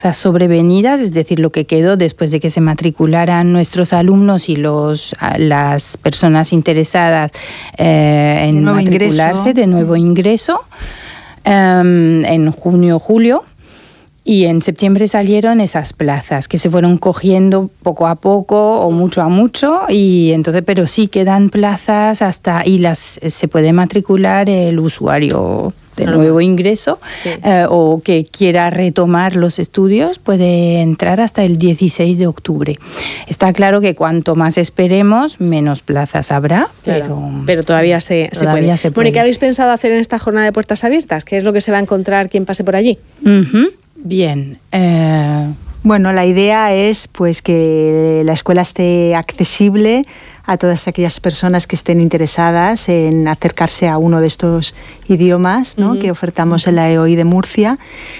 sobrevenidas, es decir, lo que quedó después de que se matricularan nuestros alumnos y las personas interesadas en matricularse de nuevo ingreso en junio, julio. Y en septiembre salieron esas plazas que se fueron cogiendo poco a poco o mucho a mucho, y entonces, pero sí quedan plazas se puede matricular el usuario de nuevo ingreso, sí. O que quiera retomar los estudios, puede entrar hasta el 16 de octubre. Está claro que cuanto más esperemos, menos plazas habrá, pero todavía se puede. Bueno, ¿y qué habéis pensado hacer en esta jornada de puertas abiertas? ¿Qué es lo que se va a encontrar quien pase por allí? Bien. Bueno, la idea es pues que la escuela esté accesible a todas aquellas personas que estén interesadas en acercarse a uno de estos idiomas, ¿no? Que ofertamos en la EOI de Murcia,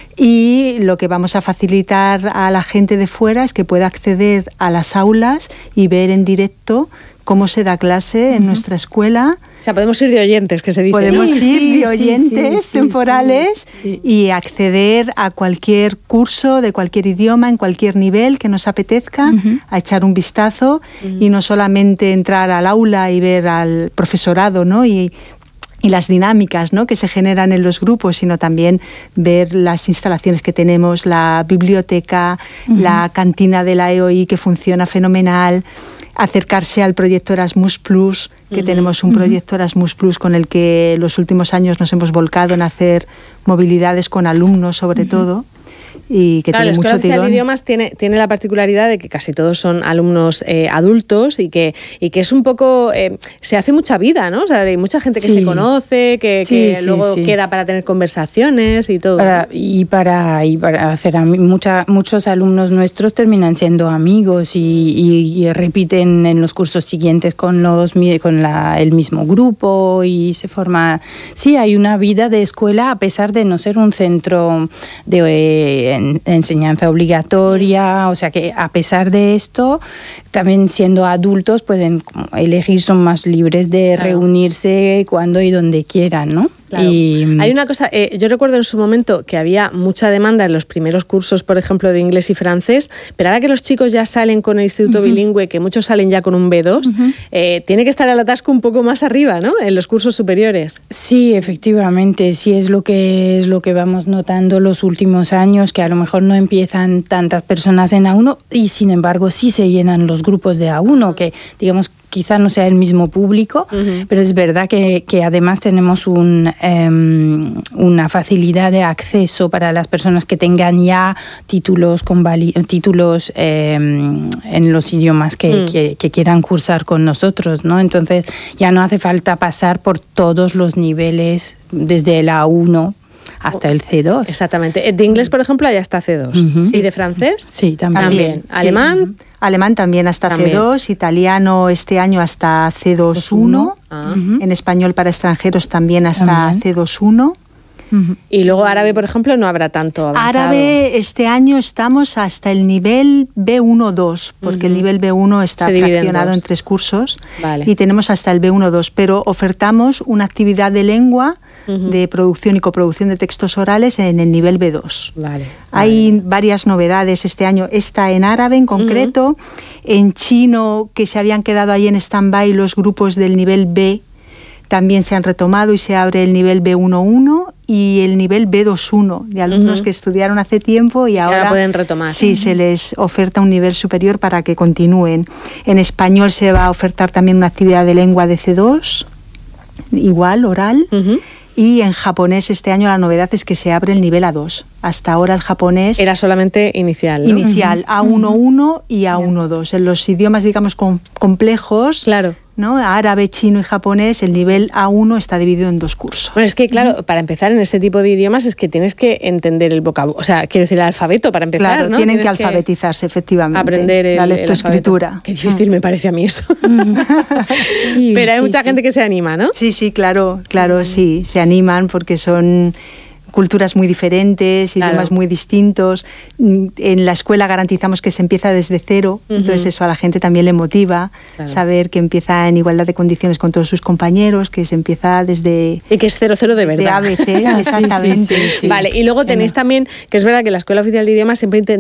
y lo que vamos a facilitar a la gente de fuera es que pueda acceder a las aulas y ver en directo cómo se da clase en nuestra escuela. O sea, podemos ir de oyentes, que se dice. Podemos ir de oyentes temporales y acceder a cualquier curso de cualquier idioma, en cualquier nivel que nos apetezca, a echar un vistazo y no solamente entrar al aula y ver al profesorado, ¿no? y las dinámicas, ¿no?, que se generan en los grupos, sino también ver las instalaciones que tenemos, la biblioteca, la cantina de la EOI, que funciona fenomenal, acercarse al proyecto Erasmus Plus, que tenemos un proyecto Erasmus Plus con el que los últimos años nos hemos volcado en hacer movilidades con alumnos, sobre todo, y que tiene mucho tirón. La Escuela de Idiomas tiene la particularidad de que casi todos son alumnos adultos y que es un poco... se hace mucha vida, ¿no? O sea, hay mucha gente que se conoce, que luego queda para tener conversaciones y todo. Para hacer muchos alumnos nuestros terminan siendo amigos y repiten en los cursos siguientes con el mismo grupo, y se forma... Sí, hay una vida de escuela, a pesar de no ser un centro de enseñanza obligatoria, o sea que a pesar de esto, también siendo adultos pueden elegir, son más libres de reunirse cuando y donde quieran, ¿no? Claro. Hay una cosa, yo recuerdo en su momento que había mucha demanda en los primeros cursos, por ejemplo, de inglés y francés, pero ahora que los chicos ya salen con el instituto bilingüe, que muchos salen ya con un B2, tiene que estar el atasco un poco más arriba, ¿no?, en los cursos superiores. Sí, efectivamente, sí es lo que vamos notando los últimos años, que a lo mejor no empiezan tantas personas en A1 y sin embargo sí se llenan los grupos de A1, que digamos quizá no sea el mismo público, pero es verdad que además tenemos una facilidad de acceso para las personas que tengan ya títulos en los idiomas que quieran cursar con nosotros, ¿no? Entonces ya no hace falta pasar por todos los niveles desde el A1 hasta el C2. Exactamente. De inglés, por ejemplo, allá está C2. ¿Y de francés? Sí, también. ¿Alemán? Alemán también hasta C2, italiano este año hasta C2-1, en español para extranjeros también hasta C2-1. Y luego árabe, por ejemplo, no habrá tanto avanzado. Árabe este año estamos hasta el nivel B1-2, porque el nivel B1 está fraccionado en 3 cursos, y tenemos hasta el B1-2, pero ofertamos una actividad de lengua de producción y coproducción de textos orales en el nivel B2. Hay varias novedades este año. Esta en árabe en concreto, en chino, que se habían quedado ahí en stand-by los grupos del nivel B, también se han retomado y se abre el nivel B1-1 y el nivel B2-1 de alumnos que estudiaron hace tiempo y ahora pueden retomar. Sí, se les oferta un nivel superior para que continúen. En español se va a ofertar también una actividad de lengua de C2, igual, oral. Y en japonés este año la novedad es que se abre el nivel A2. Hasta ahora el japonés... Era solamente inicial, ¿no? Inicial, A1-1 y A1-2. En los idiomas, digamos, complejos... Claro. ¿no? Árabe, chino y japonés, el nivel A1 está dividido en 2 cursos. Bueno, es que claro, para empezar en este tipo de idiomas es que tienes que entender el vocabulario, o sea, quiero decir, el alfabeto para empezar, claro, ¿no? Tienen que alfabetizarse, efectivamente. Aprender la lectoescritura. Qué difícil me parece a mí eso. Pero hay mucha gente que se anima, ¿no? Sí, claro, sí, se animan porque son culturas muy diferentes, idiomas muy distintos. En la escuela garantizamos que se empieza desde cero, entonces eso a la gente también le motiva, saber que empieza en igualdad de condiciones con todos sus compañeros, que se empieza desde... Y que es 0-0 de verdad. ABC, exactamente. Vale, y luego tenéis también, que es verdad que la Escuela Oficial de Idiomas siempre intenta